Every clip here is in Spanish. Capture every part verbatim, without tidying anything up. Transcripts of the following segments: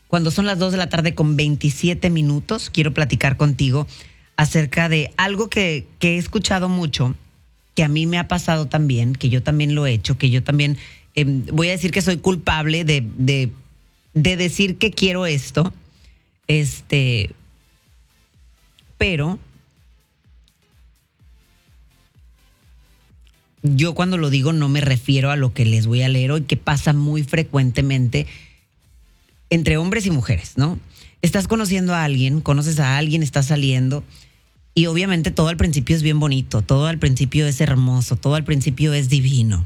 Cuando son las dos de la tarde con veintisiete minutos, quiero platicar contigo acerca de algo que, que he escuchado mucho, que a mí me ha pasado también, que yo también lo he hecho, que yo también eh, voy a decir que soy culpable de, de, de decir que quiero esto, este, pero yo cuando lo digo no me refiero a lo que les voy a leer hoy, que pasa muy frecuentemente entre hombres y mujeres, ¿no? Estás conociendo a alguien, conoces a alguien, estás saliendo y obviamente todo al principio es bien bonito, todo al principio es hermoso, todo al principio es divino.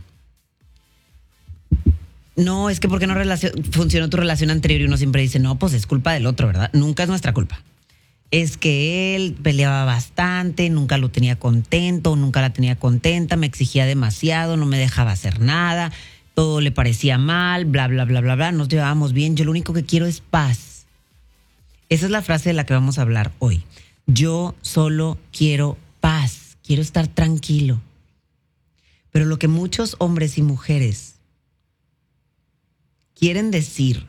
No, es que porque no relacion- funcionó tu relación anterior y uno siempre dice, no, pues es culpa del otro, ¿verdad? Nunca es nuestra culpa. Es que él peleaba bastante, nunca lo tenía contento, nunca la tenía contenta, me exigía demasiado, no me dejaba hacer nada, todo le parecía mal, bla, bla, bla, bla, bla, nos llevábamos bien, yo lo único que quiero es paz. Esa es la frase de la que vamos a hablar hoy. Yo solo quiero paz, quiero estar tranquilo. Pero lo que muchos hombres y mujeres quieren decir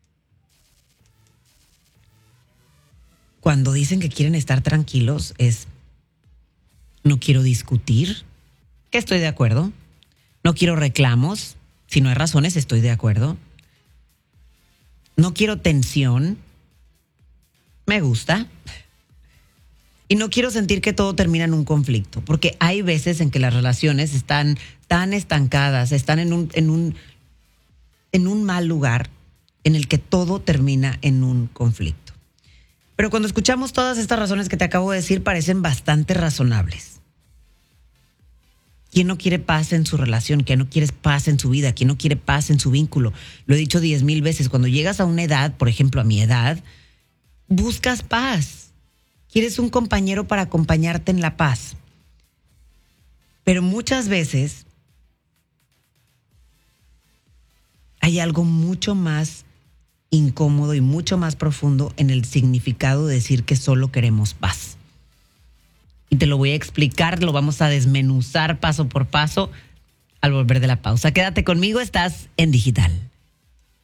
cuando dicen que quieren estar tranquilos es, no quiero discutir, que estoy de acuerdo, no quiero reclamos, si no hay razones estoy de acuerdo, no quiero tensión, me gusta, y no quiero sentir que todo termina en un conflicto, porque hay veces en que las relaciones están tan estancadas, están en un, en un, en un mal lugar en el que todo termina en un conflicto. Pero cuando escuchamos todas estas razones que te acabo de decir, parecen bastante razonables. ¿Quién no quiere paz en su relación? ¿Quién no quiere paz en su vida? ¿Quién no quiere paz en su vínculo? Lo he dicho diez mil veces. Cuando llegas a una edad, por ejemplo, a mi edad, buscas paz. Quieres un compañero para acompañarte en la paz. Pero muchas veces hay algo mucho más incómodo y mucho más profundo en el significado de decir que solo queremos paz. Y te lo voy a explicar, lo vamos a desmenuzar paso por paso al volver de la pausa. Quédate conmigo, estás en Digital.